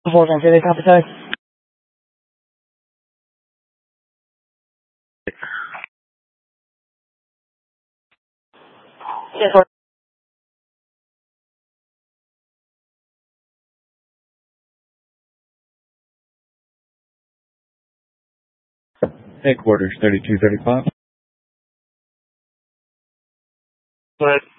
Four times daily compensate. Yes, sir. Headquarters 3235. Go ahead.